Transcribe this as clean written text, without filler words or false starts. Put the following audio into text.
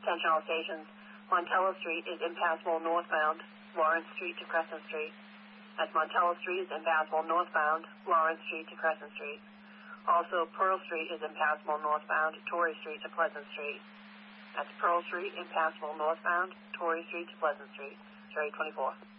Attention all stations. Montello Street is impassable northbound, Lawrence Street to Crescent Street. That's Montello Street is impassable northbound, Lawrence Street to Crescent Street. Also, Pearl Street is impassable northbound, Torrey Street to Pleasant Street. That's Pearl Street, impassable northbound, Torrey Street to Pleasant Street. Cherry 24.